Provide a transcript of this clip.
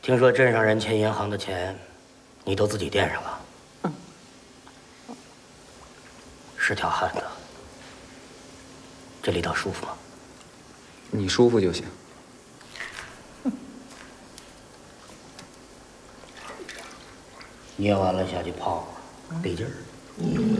听说镇上人欠银行的钱，你都自己垫上了。是条汉子。这里倒舒服吗？ 你舒服就行。 捏完了下去泡，得劲儿。